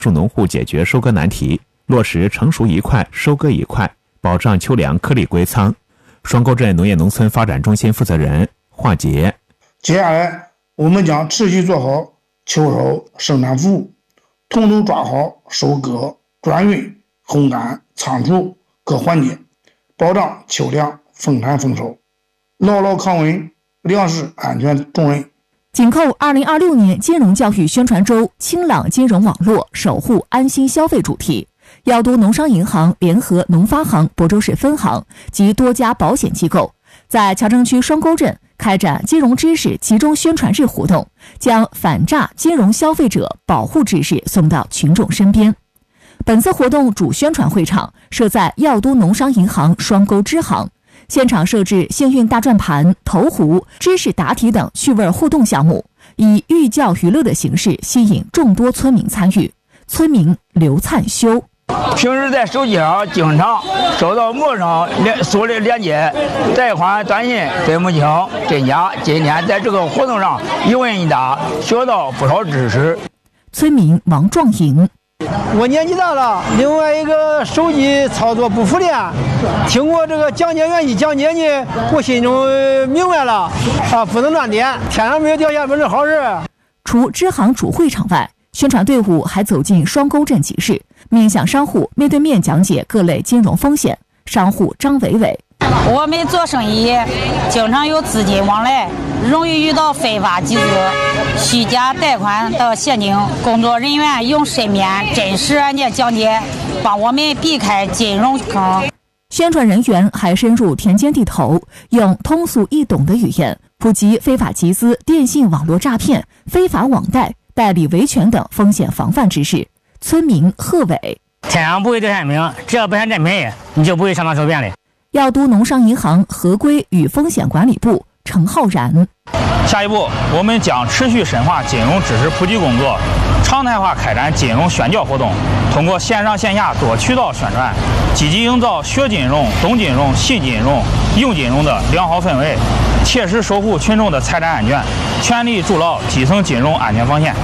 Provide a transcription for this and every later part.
助农户解决收割难题，落实成熟一块收割一块，保障秋粮颗粒归仓。双沟镇农业农村发展中心负责人华杰： 接下来我们将持续做好秋收生产服务，统筹抓好收割、转运、烘干、仓储各环节，保障秋粮丰产丰收，牢牢扛稳粮食安全重任。 紧扣2026年金融教育宣传周清朗金融网络，守护安心消费主题，药都农商银行联合农发行亳州市分行及多家保险机构，在乔城区双沟镇开展金融知识集中宣传日活动，将反诈金融消费者保护知识送到群众身边。本次活动主宣传会场设在药都农商银行双沟支行，现场设置幸运大转盘、投壶、知识答题等趣味互动项目，以寓教于乐的形式吸引众多村民参与。村民刘灿修： 平时在手机上经常收到陌生所的链接、贷款短信，分不清真假。今天在这个活动上一问一答，学到不少知识。 村民王壮莹： 我年纪大了，另外一个手机操作不熟练，听过这个讲解员一讲解呢，我心中明白了不能乱点，天上没有掉下本是好事。 除支行主会场外，宣传队伍还走进双沟镇集市，面向商户面对面讲解各类金融风险。商户张伟伟： 我们做生意经常有资金往来，容易遇到非法集资、虚假贷款的陷阱，工作人员用身边真实案件讲解，帮我们避开金融坑。 宣传人员还深入田间地头，用通俗易懂的语言普及非法集资、电信网络诈骗、非法网贷、代理维权等风险防范知识。村民贺伟： 天上不会掉馅饼，只要不想占便宜，你就不会上当受骗的。 药都农商银行合规与风险管理部程浩然： 下一步，我们将持续深化金融知识普及工作，常态化开展金融宣教活动，通过线上线下多渠道宣传，积极营造学金融、懂金融、信金融、用金融的良好氛围，切实守护群众的财产安全，全力筑牢基层金融安全防线。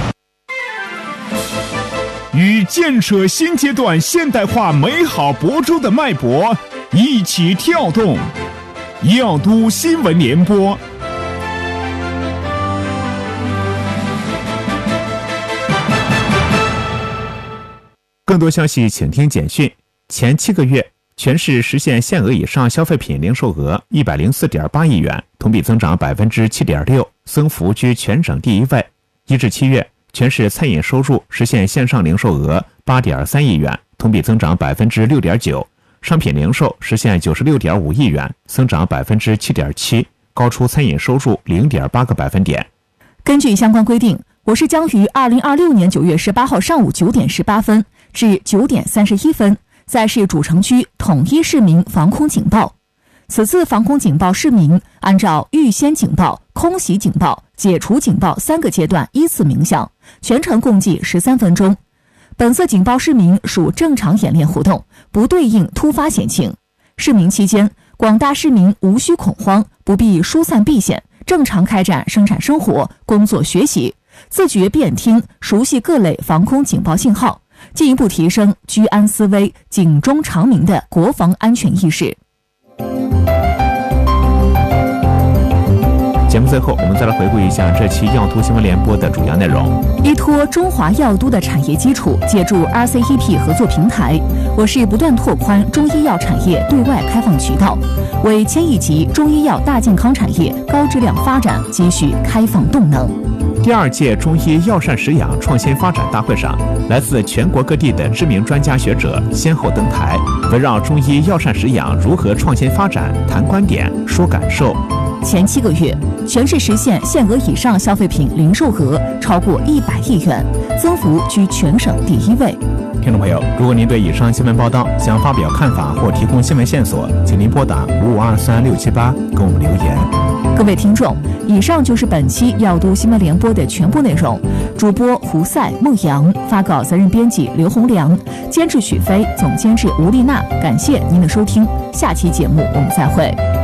与建设新阶段现代化美好亳州的脉搏一起跳动，药都新闻联播。 更多消息请听简讯。前7个月，全市实现限额以上消费品零售额104.8亿元，同比增长7.6%，增幅居全省第1位。1至7月，全市餐饮收入实现线上零售额8.3亿元，同比增长6.9%，商品零售实现96.5亿元，增长7.7%，高出餐饮收入0.8个百分点。 根据相关规定，我市将于2026年9月18号上午9点18分至9点31分，在市主城区统一市民防空警报。此次防空警报市民按照预先警报、空袭警报、解除警报3个阶段依次鸣响，全程共计13分钟。本次警报市民属正常演练活动，不对应突发险情。市鸣期间，广大市民无需恐慌，不必疏散避险，正常开展生产生活、工作学习，自觉辨听、熟悉各类防空警报信号，进一步提升居安思危、警钟长鸣的国防安全意识。 节目最后，我们再来回顾一下这期药都新闻联播的主要内容。 依托中华药都的产业基础，借助 RCEP 合作平台，我市不断拓宽中医药产业对外开放渠道，为千亿级中医药大健康产业高质量发展积蓄开放动能。 第2届中医药膳食养创新发展大会上，来自全国各地的知名专家学者先后登台，围绕中医药膳食养如何创新发展谈观点、说感受。 前7个月，全市实现限额以上消费品零售额超过100亿元，增幅居全省第1位。 听众朋友，如果您对以上新闻报道想发表看法或提供新闻线索，请您拨打5523678跟我们留言。 各位听众，以上就是本期药都新闻联播的全部内容。主播胡赛、孟阳，发稿责任编辑刘洪良，监制许飞，总监制吴丽娜。感谢您的收听，下期节目我们再会。